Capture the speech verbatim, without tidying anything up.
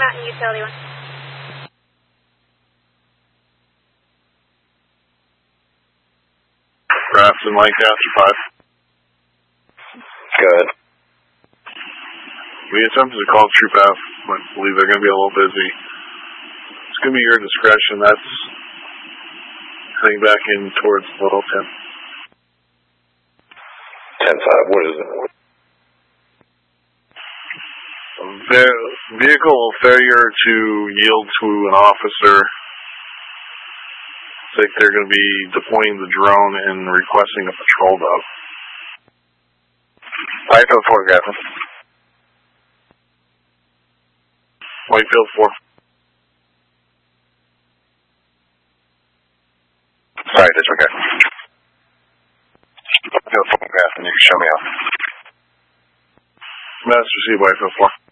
Mountain Utility one. Grafton, Lancaster five. Good. We attempted to call Troop F, but I believe they're going to be a little busy. It's going to be your discretion. That's heading back in towards Little ten. ten five, what is it? Ve- vehicle failure to yield to an officer. I think they're going to be deploying the drone and requesting a patrol dog. Whitefield four, Grafton. Whitefield four. Sorry, disregard. Whitefield four, Grafton, you can show me off. Master C, Whitefield four.